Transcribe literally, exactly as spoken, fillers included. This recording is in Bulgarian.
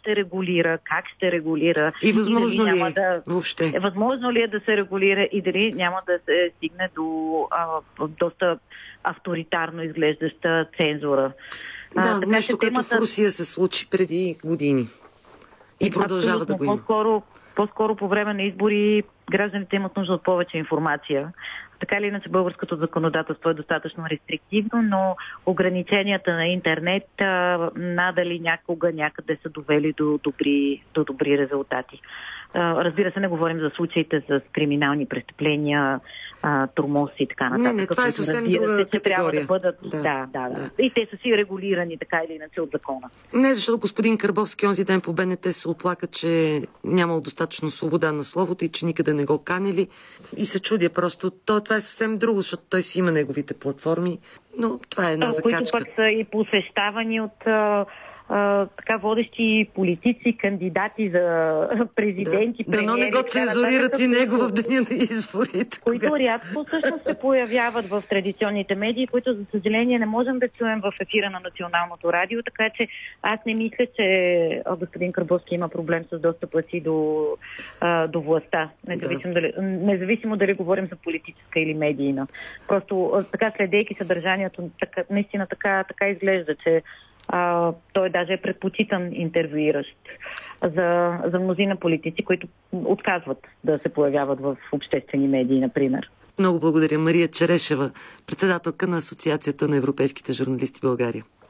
ще регулира, как ще регулира. И възможно и ли е да, въобще? Е, възможно ли е да се регулира и дали няма да се стигне до а, доста авторитарно изглеждаща цензура. Да, а, нещо, което темата... в Русия се случи преди години. И продължава Абсолютно. да го има. По-скоро, по-скоро по време на избори гражданите имат нужда от повече информация. Така или иначе българското законодателство е достатъчно рестриктивно, но ограниченията на интернет а, надали някога някъде са довели до добри, до добри резултати. А, разбира се, не говорим за случаите с криминални престъпления, тормоз и така нататък. Не, не, това е съвсем разбира друга се, че категория. трябва да бъдат... Да, да, да, да, да. И те са си регулирани така или иначе от закона. Не, защото господин Карбовски онзи ден по Б Н Т се оплака, че нямал достатъчно свобода на словото и че никъде не го канели. И се чудя просто. То, това е съвсем друго, защото той си има неговите платформи, но това е една закачка. Които пък са и посещавани от... Uh, така водещи политици, кандидати за президенти, да. премиери. Дано не го цензурират и него в деня на изборите. Които кога... рядко всъщност се появяват в традиционните медии, които за съжаление не можем да чуем в ефира на Националното радио, така че аз не мисля, че господин Карбовски има проблем с достъпа си до, uh, до властта. Независимо, да. дали, независимо дали говорим за политическа или медийна. Просто така следейки съдържанието, така, наистина така, така изглежда, че А, той даже е предпочитан интервюиращ за, за мнозина политици, които отказват да се появяват в обществени медии, например. Много благодаря. Мария Черешева, председателка на Асоциацията на европейските журналисти в България.